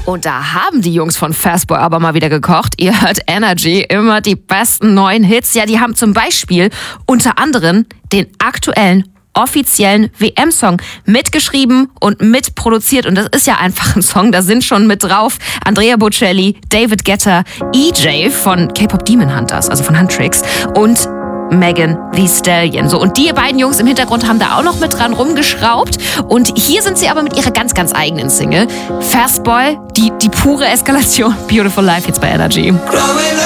Und da haben die Jungs von Fastboy aber mal wieder gekocht. Ihr hört Energy, immer die besten neuen Hits. Ja, die haben zum Beispiel unter anderem den aktuellen offiziellen WM-Song mitgeschrieben und mitproduziert. Und das ist ja einfach ein Song, da sind schon mit drauf Andrea Bocelli, David Guetta, EJ von K-Pop Demon Hunters, also von Huntrix und Megan Thee Stallion. So, und die beiden Jungs im Hintergrund haben da auch noch mit dran rumgeschraubt. Und hier sind sie aber mit ihrer ganz, ganz eigenen Single. Fastboy, die pure Eskalation. Beautiful Life jetzt bei Energy.